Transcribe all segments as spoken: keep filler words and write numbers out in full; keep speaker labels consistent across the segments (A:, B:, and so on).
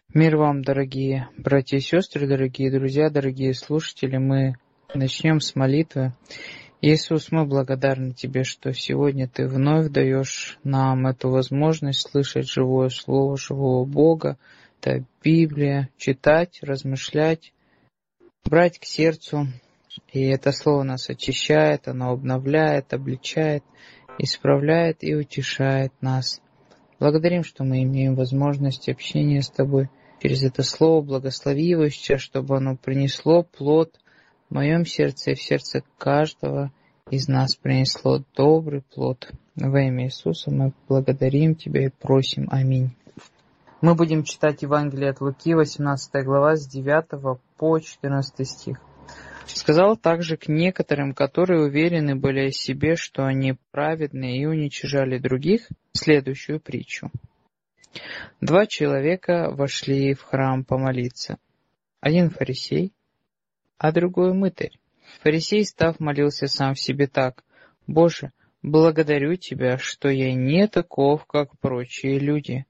A: Мир вам, дорогие братья и сестры, дорогие друзья, дорогие слушатели. Мы начнем с молитвы. Иисус, мы благодарны Тебе, что сегодня Ты вновь даешь нам эту возможность слышать живое Слово живого Бога. Это Библия, читать, размышлять, брать к сердцу. И это Слово нас очищает, оно обновляет, обличает, исправляет и утешает нас. Благодарим, что мы имеем возможность общения с Тобой через это Слово. Благослови его сейчас, чтобы оно принесло плод в моем сердце и в сердце каждого из нас, принесло добрый плод. Во имя Иисуса мы благодарим Тебя и просим. Аминь. Мы будем читать Евангелие от Луки, восемнадцатая глава, с девятого по четырнадцатый стих. «Сказал также к некоторым, которые уверены были о себе, что они праведные и уничижали других, следующую притчу. Два человека вошли в храм помолиться. Один фарисей, а другой мытарь. Фарисей, став, молился сам в себе так: «Боже, благодарю Тебя, что я не таков, как прочие люди,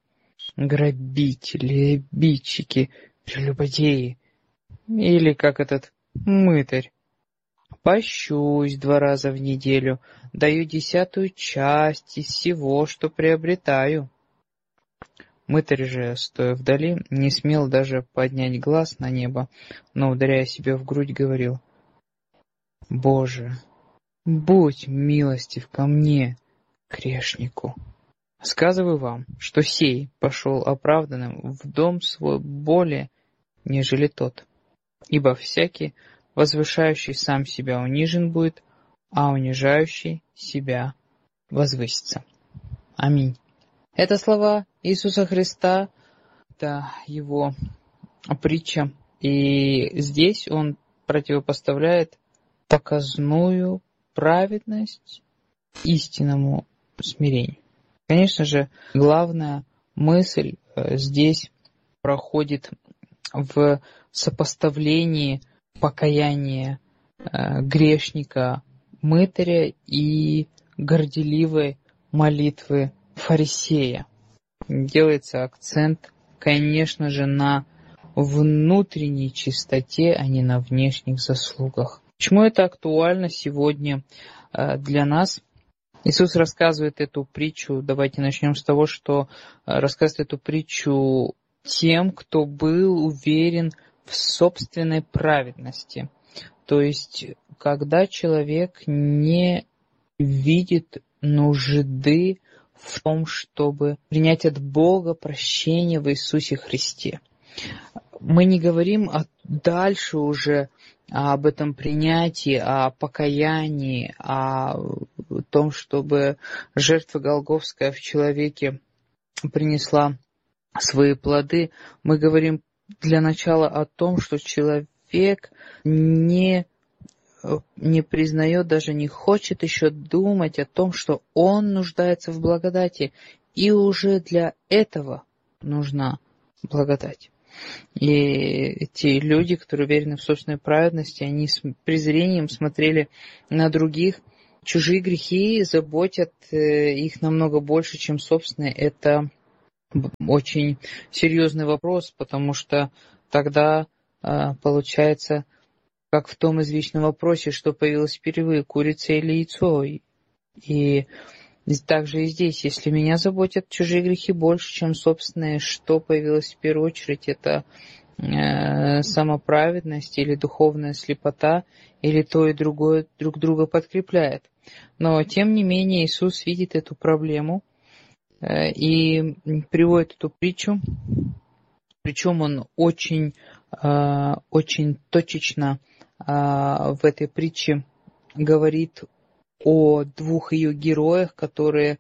A: грабители, обидчики, прелюбодеи, или как этот мытарь. Пощусь два раза в неделю, даю десятую часть из всего, что приобретаю». Мытарь же, стоя вдали, не смел даже поднять глаз на небо, но, ударяя себя в грудь, говорил: «Боже, будь милостив ко мне, грешнику. Сказываю вам, что сей пошел оправданным в дом свой более, нежели тот. Ибо всякий, возвышающий сам себя, унижен будет, а унижающий себя возвысится». Аминь. Это слова Иисуса Христа, это Его притча. И здесь Он противопоставляет показную праведность истинному смирению. Конечно же, главная мысль здесь проходит в сопоставлении покаяния грешника мытаря и горделивой молитвы фарисея. Делается акцент, конечно же, на внутренней чистоте, а не на внешних заслугах. Почему это актуально сегодня для нас? Иисус рассказывает эту притчу, давайте начнем с того, что рассказывает эту притчу тем, кто был уверен в собственной праведности. То есть, когда человек не видит нужды в том, чтобы принять от Бога прощение в Иисусе Христе. Мы не говорим о, дальше уже об этом принятии, о покаянии, о том, чтобы жертва Голгофская в человеке принесла свои плоды. Мы говорим для начала о том, что человек не не признает, даже не хочет еще думать о том, что он нуждается в благодати, и уже для этого нужна благодать. И эти люди, которые уверены в собственной праведности, они с презрением смотрели на других. Чужие грехи заботят их намного больше, чем собственные. Это очень серьезный вопрос, потому что тогда получается, как в том извечном вопросе, что появилось впервые, курица или яйцо. И также и здесь, если меня заботят чужие грехи больше, чем собственные, что появилось в первую очередь, это э, самоправедность или духовная слепота, или то и другое друг друга подкрепляет. Но, тем не менее, Иисус видит эту проблему э, и приводит эту притчу, причем Он очень, э, очень точечно в этой притче говорит о двух ее героях, которые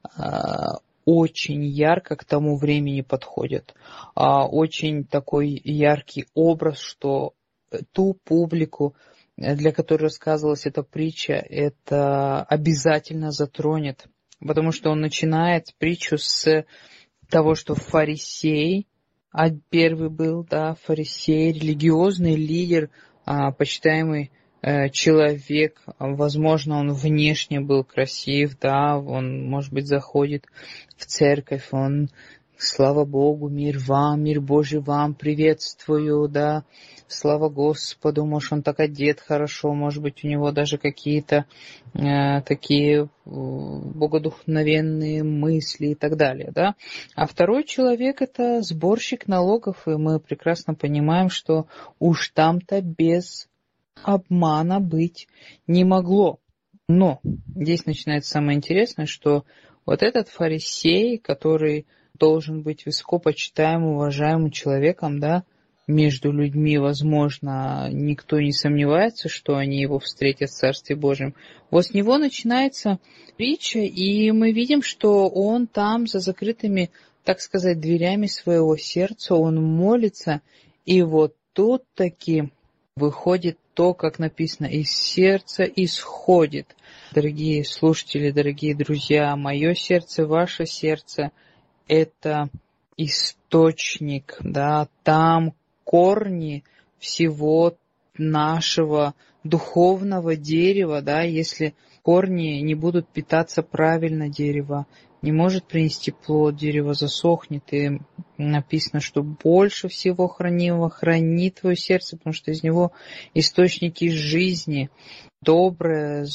A: очень ярко к тому времени подходят. Очень такой яркий образ, что ту публику, для которой рассказывалась эта притча, это обязательно затронет. Потому что он начинает притчу с того, что фарисей, а первый был, да, фарисей, религиозный лидер, почитаемый э, человек, возможно, он внешне был красив, да, он, может быть, заходит в церковь, он слава Богу, мир вам, мир Божий вам, приветствую, да, слава Господу, может, он так одет хорошо, может быть, у него даже какие-то э, такие э, богодухновенные мысли и так далее, да. А второй человек — это сборщик налогов, и мы прекрасно понимаем, что уж там-то без обмана быть не могло. Но здесь начинается самое интересное, что вот этот фарисей, который должен быть высокопочитаемым, уважаемым человеком, да, между людьми, возможно, никто не сомневается, что они его встретят в Царстве Божьем. Вот с него начинается притча, и мы видим, что он там за закрытыми, так сказать, дверями своего сердца, он молится, и вот тут таки выходит то, как написано, из сердца исходит. Дорогие слушатели, дорогие друзья, мое сердце, ваше сердце — это источник, да, там корни всего нашего духовного дерева, да, если корни не будут питаться правильно, дерево не может принести плод, дерево засохнет, и написано, что больше всего хранимого храни твое сердце, потому что из него источники жизни, доброе,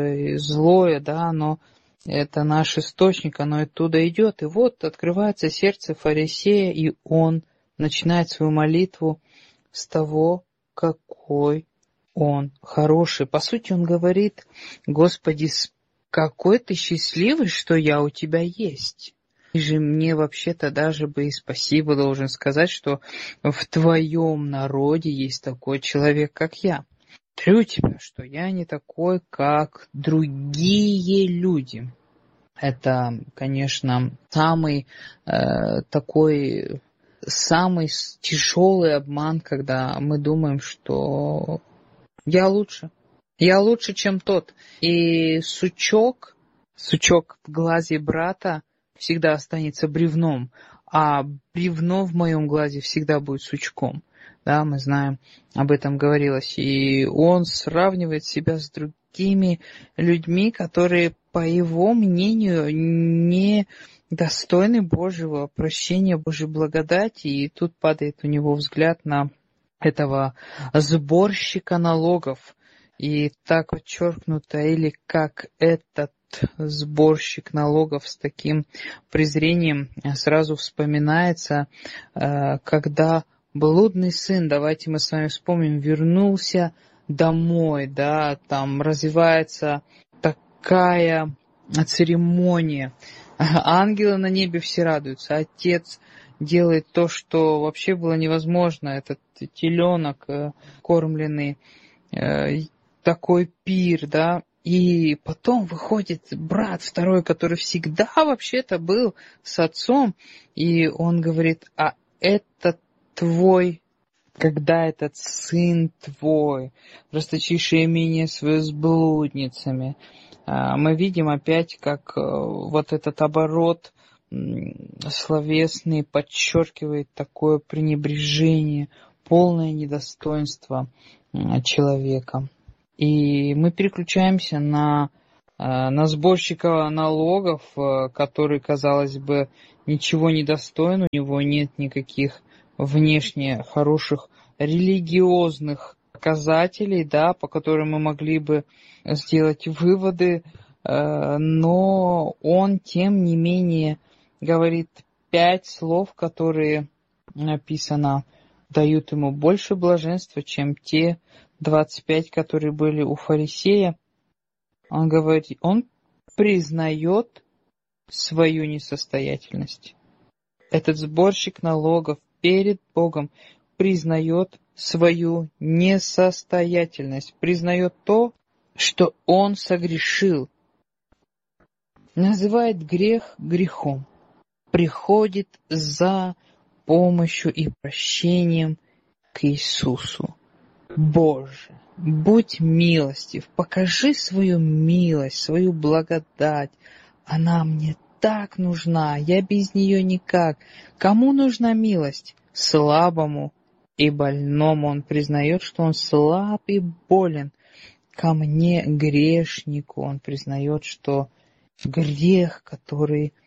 A: злое, да, оно это наш источник, оно оттуда идет. И вот открывается сердце фарисея, и он начинает свою молитву с того, какой он хороший. По сути, он говорит: Господи, какой ты счастливый, что я у тебя есть. И же мне вообще-то даже бы и спасибо должен сказать, что в твоем народе есть такой человек, как я. Благодарю тебя, что я не такой, как другие люди. Это, конечно, самый э, такой, самый тяжелый обман, когда мы думаем, что я лучше. Я лучше, чем тот. И сучок, сучок в глазе брата всегда останется бревном, а бревно в моем глазе всегда будет сучком. Да, мы знаем, об этом говорилось. И он сравнивает себя с другими людьми, которые, по его мнению, не достойны Божьего прощения, Божьей благодати. И тут падает у него взгляд на этого сборщика налогов. И так подчеркнуто, или как этот сборщик налогов с таким презрением сразу вспоминается, когда блудный сын, давайте мы с вами вспомним, вернулся домой, да, там развивается такая церемония. Ангелы на небе все радуются, отец делает то, что вообще было невозможно, этот теленок кормленный, такой пир, да, и потом выходит брат второй, который всегда вообще-то был с отцом, и он говорит: а это твой, когда этот сын твой, расточивший имение свое с блудницами. Мы видим опять, как вот этот оборот словесный подчеркивает такое пренебрежение, полное недостоинство человека. И мы переключаемся на, на сборщика налогов, который, казалось бы, ничего не достоин, у него нет никаких внешне хороших религиозных показателей, да, по которым мы могли бы сделать выводы, но он, тем не менее, говорит пять слов, которые написано, дают ему больше блаженства, чем те двадцать пять, которые были у фарисея. Он говорит, он признает свою несостоятельность. Этот сборщик налогов перед Богом признает свою несостоятельность, признает то, что он согрешил, называет грех грехом, приходит за помощью и прощением к Иисусу. Боже, будь милостив, покажи свою милость, свою благодать. Она мне так нужна, я без нее никак. Кому нужна милость? Слабому и больному. Он признает, что он слаб и болен. Ко мне, грешнику, он признает, что грех, который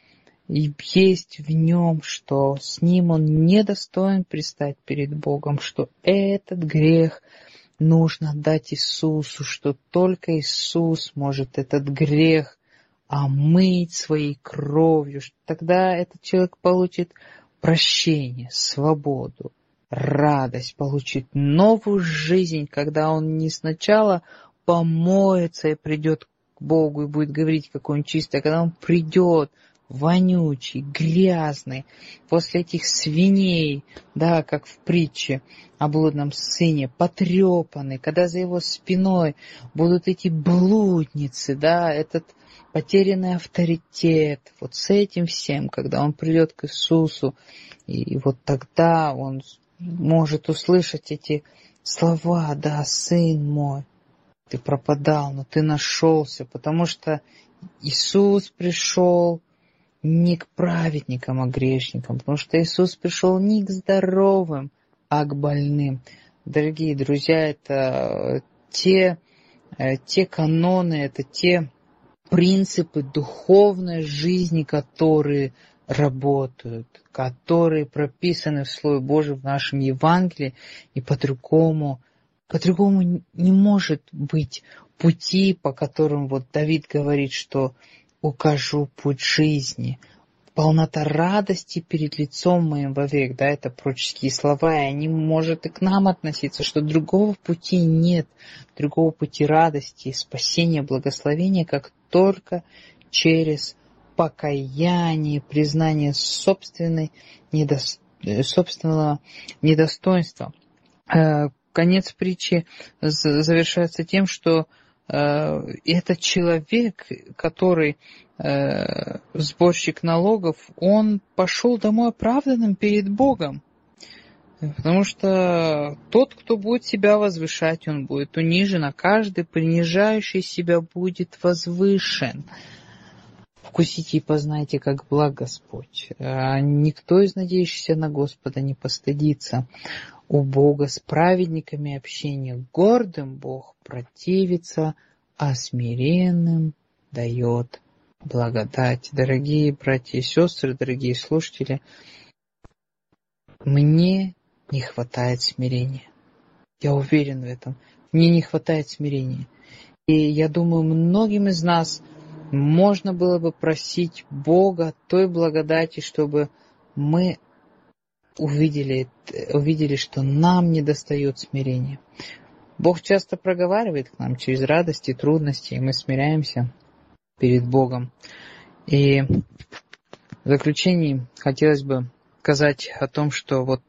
A: И есть в нем, что с ним он недостоин предстать перед Богом, что этот грех нужно отдать Иисусу, что только Иисус может этот грех омыть своей кровью, что тогда этот человек получит прощение, свободу, радость, получит новую жизнь, когда он не сначала помоется и придет к Богу и будет говорить, какой он чистый, а когда он придет вонючий, грязный, после этих свиней, да, как в притче о блудном сыне, потрепанный, когда за его спиной будут эти блудницы, да, этот потерянный авторитет, вот с этим всем, когда он придет к Иисусу, и вот тогда он может услышать эти слова: да, сын мой, ты пропадал, но ты нашелся, потому что Иисус пришел не к праведникам, а грешникам, потому что Иисус пришел не к здоровым, а к больным. Дорогие друзья, это те, те каноны, это те принципы духовной жизни, которые работают, которые прописаны в Слове Божьем, в нашем Евангелии, и по-другому, по-другому не может быть пути, по которым вот Давид говорит, что укажу путь жизни, полнота радости перед лицом моим вовек, да, это пророческие слова, и они может и к нам относиться, что другого пути нет, другого пути радости, спасения, благословения, как только через покаяние, признание собственной, недо... собственного недостоинства. Конец притчи завершается тем, что этот человек, который э, сборщик налогов, он пошел домой оправданным перед Богом. Потому что тот, кто будет себя возвышать, он будет унижен, а каждый, принижающий себя, будет возвышен. Вкусите и познайте, как благ Господь. А никто из надеющихся на Господа не постыдится. У Бога с праведниками общение, гордым Бог противится, а смиренным дает благодать. Дорогие братья и сестры, дорогие слушатели, мне не хватает смирения. Я уверен в этом. Мне не хватает смирения. И я думаю, многим из нас можно было бы просить Бога той благодати, чтобы мы увидели, увидели, что нам недостает смирения. Бог часто проговаривает к нам через радости и трудности, и мы смиряемся перед Богом. И в заключении хотелось бы сказать о том, что вот,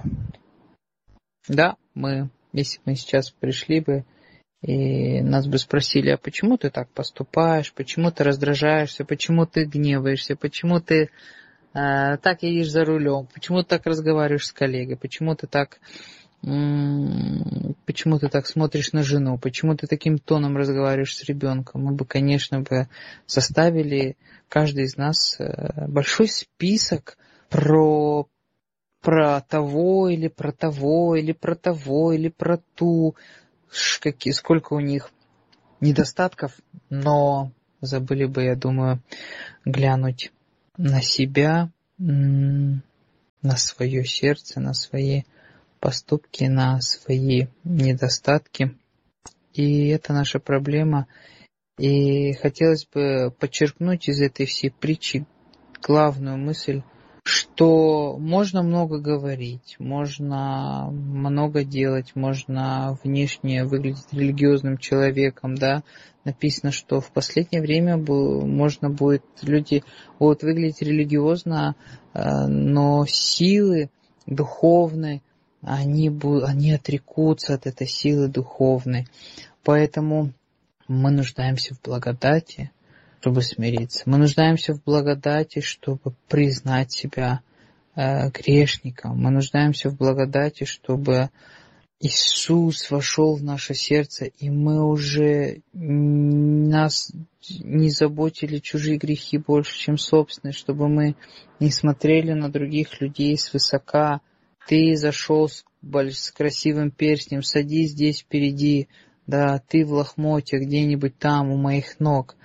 A: да, мы, если мы сейчас пришли бы, и нас бы спросили: а почему ты так поступаешь, почему ты раздражаешься, почему ты гневаешься, почему ты э, так едешь за рулем, почему ты так разговариваешь с коллегой, почему ты так, м- почему ты так смотришь на жену, почему ты таким тоном разговариваешь с ребенком, мы бы, конечно, бы составили, каждый из нас, э, большой список про, про того или про того, или про того, или про ту, Какие, сколько у них недостатков, но забыли бы, я думаю, глянуть на себя, на свое сердце, на свои поступки, на свои недостатки. И это наша проблема. И хотелось бы подчеркнуть из этой всей притчи главную мысль, что можно много говорить, можно много делать, можно внешне выглядеть религиозным человеком, да. Написано, что в последнее время можно будет, люди будут выглядеть религиозно, но силы духовные, они, будут, они отрекутся от этой силы духовной. Поэтому мы нуждаемся в благодати, чтобы смириться. Мы нуждаемся в благодати, чтобы признать себя э, грешником. Мы нуждаемся в благодати, чтобы Иисус вошел в наше сердце, и мы уже нас не заботили чужие грехи больше, чем собственные, чтобы мы не смотрели на других людей свысока. Ты зашел с, с красивым перстнем, садись здесь впереди, да, ты в лохмотьях где-нибудь там у моих ног.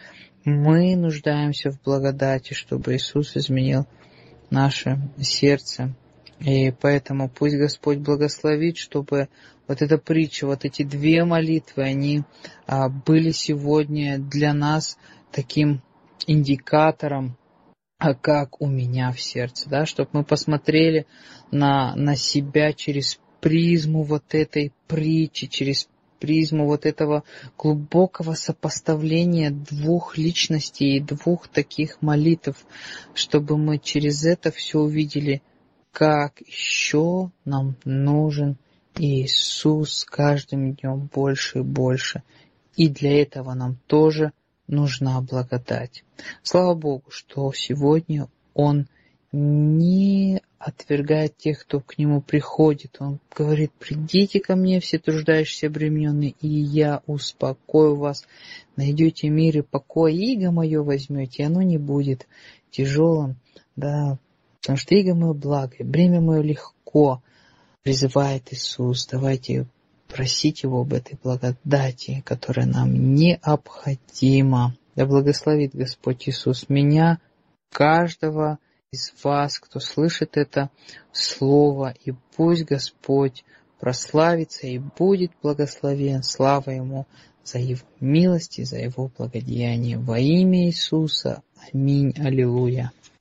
A: Мы нуждаемся в благодати, чтобы Иисус изменил наше сердце. И поэтому пусть Господь благословит, чтобы вот эта притча, вот эти две молитвы, они а, были сегодня для нас таким индикатором, а как у меня в сердце, да, чтобы мы посмотрели на, на себя через призму вот этой притчи, через призму вот этого глубокого сопоставления двух личностей и двух таких молитв, чтобы мы через это все увидели, как еще нам нужен Иисус с каждым днем больше и больше. И для этого нам тоже нужна благодать. Слава Богу, что сегодня Он не отвергает тех, кто к Нему приходит. Он говорит: придите ко мне, все труждающиеся обремененные, и я успокою вас. Найдете мир и покой, иго мое возьмете, и оно не будет тяжелым. Да, потому что иго мое благо, и бремя мое легко, призывает Иисус. Давайте просить Его об этой благодати, которая нам необходима. Да благословит Господь Иисус меня, каждого из вас, кто слышит это слово, и пусть Господь прославится и будет благословен. Слава Ему за Его милость и за Его благодеяние. Во имя Иисуса. Аминь. Аллилуйя.